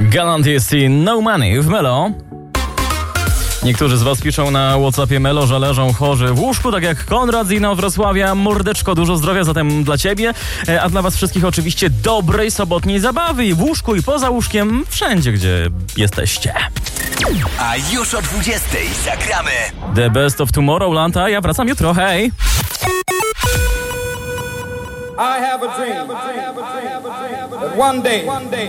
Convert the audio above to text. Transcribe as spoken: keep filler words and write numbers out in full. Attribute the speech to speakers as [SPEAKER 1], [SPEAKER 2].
[SPEAKER 1] Galant jest i No Money w Melo. Niektórzy z was piszą na WhatsAppie Melo, że leżą chorzy w łóżku, tak jak Konrad z Inowrocławia. Mordeczko, dużo zdrowia zatem dla ciebie, a dla was wszystkich oczywiście dobrej sobotniej zabawy i w łóżku i poza łóżkiem, wszędzie gdzie jesteście.
[SPEAKER 2] A już o dwudziestej zagramy
[SPEAKER 1] The Best of Tomorrowland, a ja wracam jutro, hej!
[SPEAKER 3] I have a dream that one day